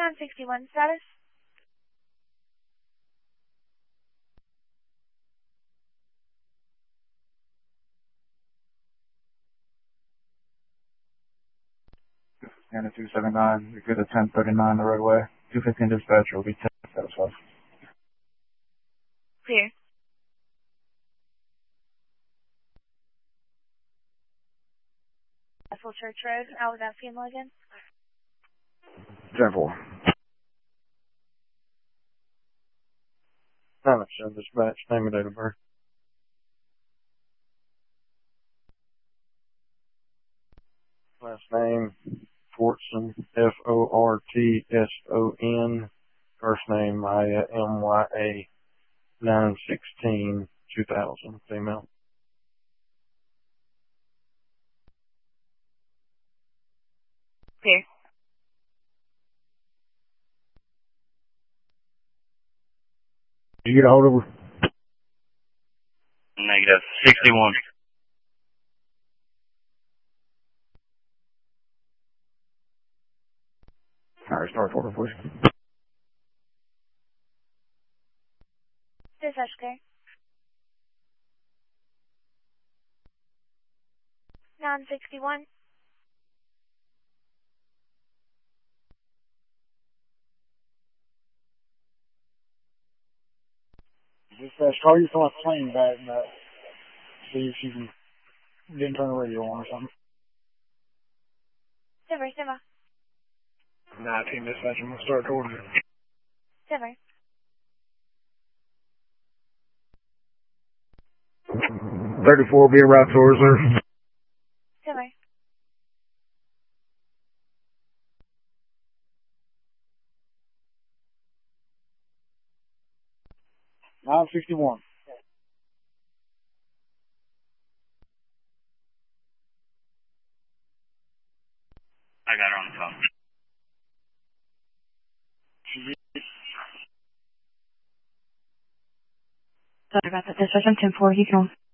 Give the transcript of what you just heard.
961 status. Anna 279, you're good at 1039 the right way. 215 dispatcher will be 10 satisfied. Clear. Russell Church Road, Alabama, Logan. 10-4. Anderson dispatch, name and date of birth. Last name, Fortson, Fortson. First name, Maya, MYA, 9/16/2000, female. Clear. Did you get a hold of her? Negative. 61. Alright, start order, please. Dispatch clear. 961. Dispatch, call you from a plane back and see if she didn't turn the radio on or something. Silver. 19 dispatch, I'm going to start order. Silver. 34 will be a route tour, sir. Silver. $961. I got her on the phone. Sorry about that. Dispatch, I'm 10-4. You can